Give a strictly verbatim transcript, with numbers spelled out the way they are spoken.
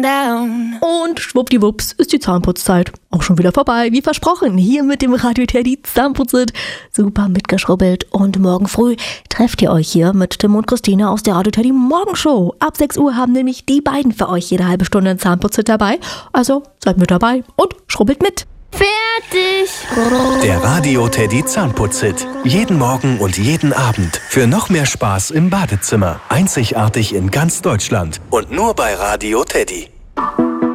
Down. Und schwuppdiwupps ist die Zahnputzzeit auch schon wieder vorbei. Wie versprochen, hier mit dem Radio Teddy Zahnputzit. Super mitgeschrubbelt. Und morgen früh trefft ihr euch hier mit Tim und Christina aus der Radio Teddy Morgenshow. Ab sechs Uhr haben nämlich die beiden für euch jede halbe Stunde ein Zahnputzit dabei. Also seid mit dabei und schrubbelt mit. Fertig. Der Radio Teddy Zahnputzit. Jeden Morgen und jeden Abend. Für noch mehr Spaß im Badezimmer. Einzigartig in ganz Deutschland. Und nur bei Radio Teddy.